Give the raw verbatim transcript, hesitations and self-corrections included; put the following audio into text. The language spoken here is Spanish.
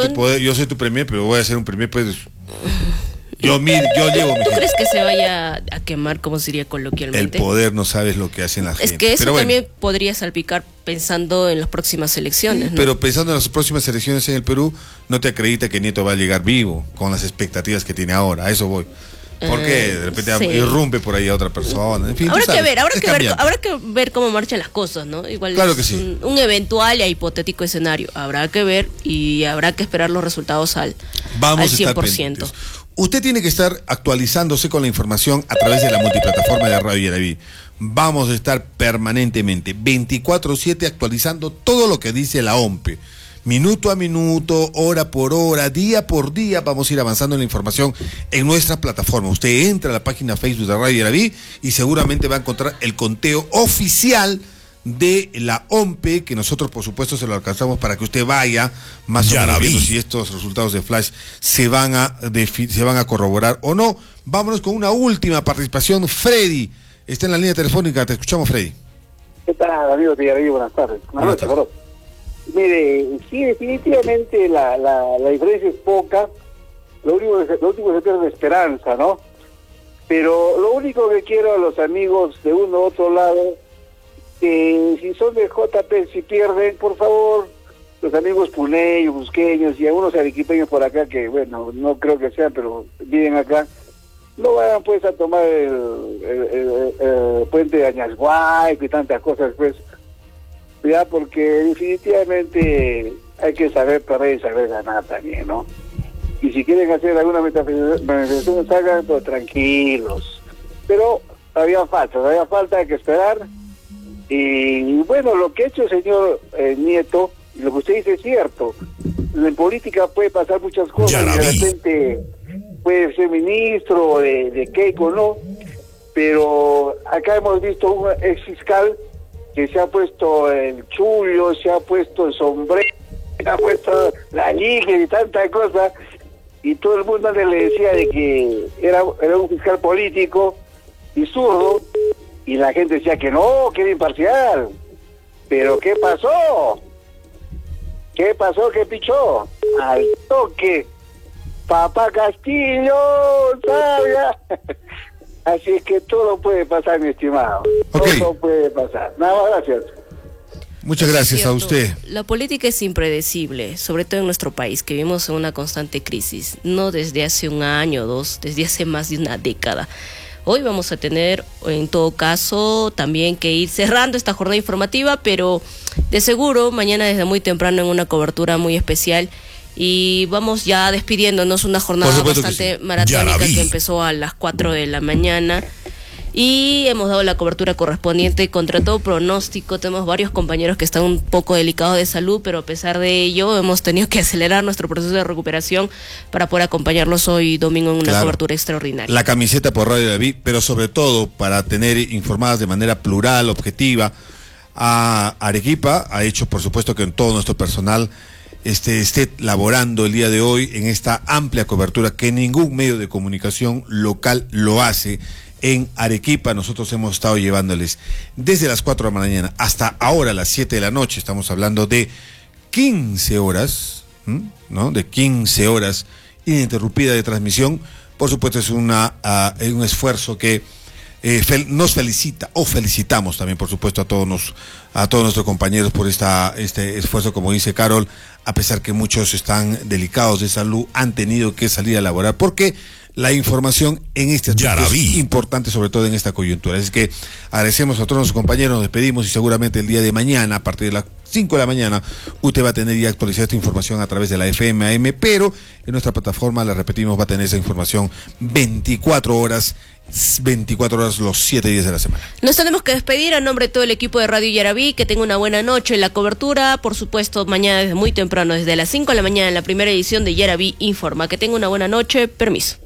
te puedo, yo soy tu premier, pero voy a hacer un premier, pues... Yo, mi, yo llevo mi ¿Tú crees que se vaya a quemar, como sería coloquialmente? El poder no sabes lo que hacen la gente. Es que eso pero también bueno, podría salpicar pensando en las próximas elecciones, ¿no? Pero pensando en las próximas elecciones en el Perú, no te acredita que Nieto va a llegar vivo con las expectativas que tiene ahora. A eso voy. Porque eh, de repente sí. irrumpe por ahí a otra persona. En fin, habrá sabes, que ver, habrá que ver, habrá que ver cómo marchan las cosas, ¿no? Igual claro es que sí. un, un eventual e hipotético escenario. Habrá que ver y habrá que esperar los resultados al, Vamos al cien por a ciento. estar pendientes. Usted tiene que estar actualizándose con la información a través de la multiplataforma de Radio Yaraví. Vamos a estar permanentemente, veinticuatro siete, actualizando todo lo que dice la O M P E. Minuto a minuto, hora por hora, día por día, vamos a ir avanzando en la información en nuestra plataforma. Usted entra a la página Facebook de Radio Yaraví y seguramente va a encontrar el conteo oficial de la O M P E, que nosotros por supuesto se lo alcanzamos para que usted vaya más o menos viendo si estos resultados de Flash se van a se van a corroborar o no. Vámonos con una última participación. Freddy está en la línea telefónica, te escuchamos, Freddy. ¿Qué tal, amigos de Yaraví? Buenas tardes. Buenas tardes. Mire, sí, definitivamente la, la, la diferencia es poca. Lo único, lo último que se pierde es esperanza, ¿no? Pero lo único que quiero a los amigos de uno u otro lado, que si son de J P, si pierden, por favor, los amigos puneños, busqueños y algunos arequipeños por acá, que bueno, no creo que sean, pero viven acá, no vayan pues a tomar el, el, el, el, el puente de Añasguay y tantas cosas, pues, ya, porque definitivamente hay que saber perder y saber ganar también, ¿no? Y si quieren hacer alguna manifestación, salgan, pero tranquilos. Pero todavía falta, todavía falta, hay que esperar. Y bueno, lo que ha hecho el señor eh, Nieto, lo que usted dice es cierto. En política puede pasar muchas cosas, y de repente puede ser ministro de, de Keiko, ¿no? Pero acá hemos visto un ex fiscal que se ha puesto el chullo, se ha puesto el sombrero, se ha puesto la liga y tantas cosas, y todo el mundo le decía de que era, era un fiscal político y zurdo, y la gente decía que no, que era imparcial. Pero ¿qué pasó? ¿Qué pasó? ¿Qué pichó? Al toque, papá Castillo, salga. Así es que todo puede pasar, mi estimado. Okay. Todo puede pasar. Nada más, gracias. Muchas gracias a usted. La política es impredecible, sobre todo en nuestro país, que vivimos en una constante crisis. No desde hace un año o dos, desde hace más de una década. Hoy vamos a tener, en todo caso, también que ir cerrando esta jornada informativa, pero de seguro, mañana desde muy temprano en una cobertura muy especial. Y vamos ya despidiéndonos, una jornada bastante sí. maratónica que empezó a las cuatro de la mañana. Y hemos dado la cobertura correspondiente contra todo pronóstico. Tenemos varios compañeros que están un poco delicados de salud, pero a pesar de ello hemos tenido que acelerar nuestro proceso de recuperación para poder acompañarlos hoy domingo en una claro. cobertura extraordinaria. La camiseta por Radio Yaraví, pero sobre todo para tener informadas de manera plural, objetiva, a Arequipa. Ha hecho, por supuesto, que en todo nuestro personal Este, esté laborando el día de hoy en esta amplia cobertura que ningún medio de comunicación local lo hace en Arequipa. Nosotros hemos estado llevándoles desde las cuatro de la mañana hasta ahora las siete de la noche. Estamos hablando de quince horas, ¿no? De quince horas ininterrumpida de transmisión. Por supuesto es una uh, un esfuerzo que Eh, fel- nos felicita o felicitamos también, por supuesto, a todos nos, a todos nuestros compañeros por esta este esfuerzo, como dice Carol, a pesar que muchos están delicados de salud, han tenido que salir a laborar, porque la información en este aspecto es importante, sobre todo en esta coyuntura. Es que agradecemos a todos nuestros compañeros, nos despedimos y seguramente el día de mañana, a partir de las cinco de la mañana, usted va a tener ya actualizada esta información a través de la F M A M, pero en nuestra plataforma, la repetimos, va a tener esa información veinticuatro horas, veinticuatro horas los siete días de la semana. Nos tenemos que despedir a nombre de todo el equipo de Radio Yaraví. Que tenga una buena noche en la cobertura. Por supuesto, mañana desde muy temprano, desde las cinco de la mañana, en la primera edición de Yaraví Informa. Que tenga una buena noche. Permiso.